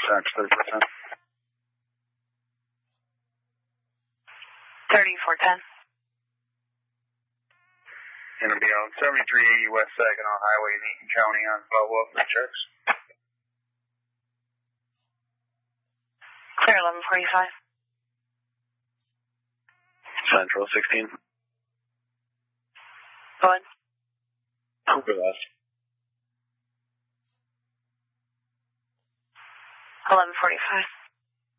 Dispatch 3410. 3410. Gonna be on 7380 West Saginaw Highway in Eaton County on follow-up for checks. Clear 1145. Central 16. Go ahead. Cooper left. 1145.